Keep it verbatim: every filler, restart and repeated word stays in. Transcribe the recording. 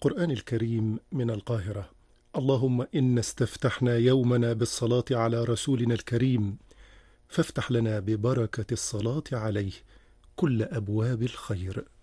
القرآن الكريم من القاهرة. اللهم إنا استفتحنا يومنا بالصلاة على رسولنا الكريم، فافتح لنا ببركة الصلاة عليه كل أبواب الخير.